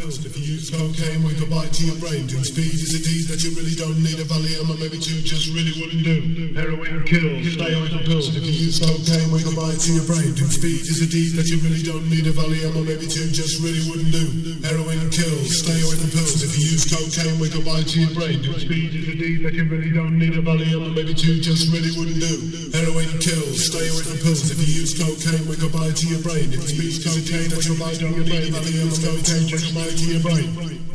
pills. If you use cocaine, we goodbye to your brain. Doing speed is a deed that you really don't need. A Valium or maybe two just really wouldn't do. Heroin kills, stay away from pills. If you use cocaine, we goodbye to your brain. Doing speed is a deed that you really don't need. A Valium or maybe two just really wouldn't do. Heroin kills, stay away from pills. If you use cocaine, we goodbye to your brain. Doing speed is a deed that you really don't need. A Valium or maybe two just really wouldn't do. Heroin kills, stay away from pills. If you use cocaine, we goodbye to your brain. If you use cocaine, we goodbye to your brain. If you use cocaine, we goodbye to your brain.